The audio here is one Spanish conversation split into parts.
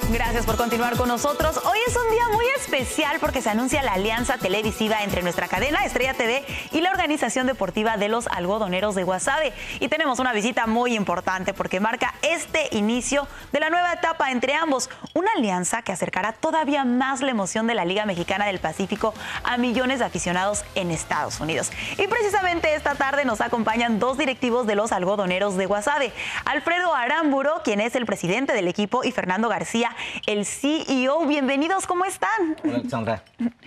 Gracias por continuar con nosotros. Hoy es un día muy especial porque se anuncia la alianza televisiva entre nuestra cadena Estrella TV y la organización deportiva de los algodoneros de Guasave. Y tenemos una visita muy importante porque marca este inicio de la nueva etapa entre ambos. Una alianza que acercará todavía más la emoción de la Liga Mexicana del Pacífico a millones de aficionados en Estados Unidos. Y precisamente esta tarde nos acompañan dos directivos de los algodoneros de Guasave. Alfredo Aramburo, quien es el presidente del equipo, y Fernando García, el CEO. Bienvenidos, ¿cómo están? Hola, Alexandra.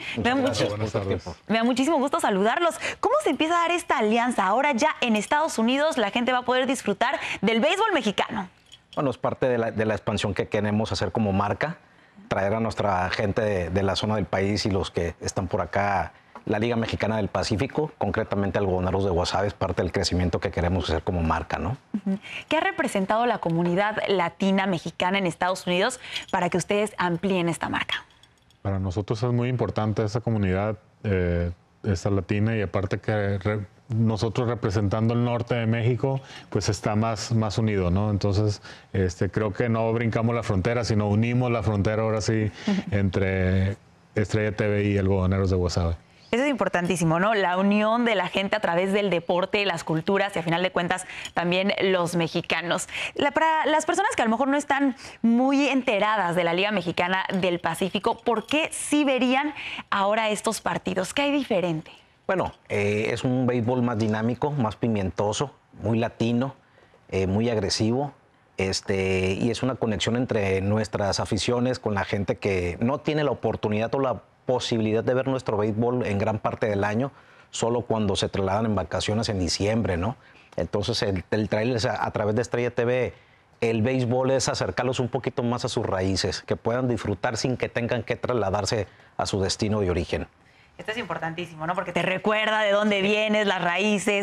Me da muchísimo gusto saludarlos. ¿Cómo se empieza a dar esta alianza? Ahora ya en Estados Unidos la gente va a poder disfrutar del béisbol mexicano. Bueno, es parte de la expansión que queremos hacer como marca, traer a nuestra gente de la zona del país y los que están por acá. La Liga Mexicana del Pacífico, concretamente Algodoneros de Guasave, es parte del crecimiento que queremos hacer como marca, ¿no? ¿Qué ha representado la comunidad latina mexicana en Estados Unidos para que ustedes amplíen esta marca? Para nosotros es muy importante esa comunidad, esta latina, y aparte que nosotros representando el norte de México, pues está más unido, ¿no? Entonces, creo que no brincamos la frontera, sino unimos la frontera ahora sí entre Estrella TV y Algodoneros de Guasave. Eso es importantísimo, ¿no? La unión de la gente a través del deporte, las culturas y, a final de cuentas, también los mexicanos. Para las personas que a lo mejor no están muy enteradas de la Liga Mexicana del Pacífico, ¿por qué sí verían ahora estos partidos? ¿Qué hay diferente? Bueno, es un béisbol más dinámico, más pimientoso, muy latino, muy agresivo. Y es una conexión entre nuestras aficiones con la gente que no tiene la oportunidad o la posibilidad de ver nuestro béisbol en gran parte del año, solo cuando se trasladan en vacaciones en diciembre, ¿no? Entonces, el traerles a través de Estrella TV el béisbol es acercarlos un poquito más a sus raíces, que puedan disfrutar sin que tengan que trasladarse a su destino de origen. Esto es importantísimo, ¿no? Porque te recuerda de dónde vienes, las raíces,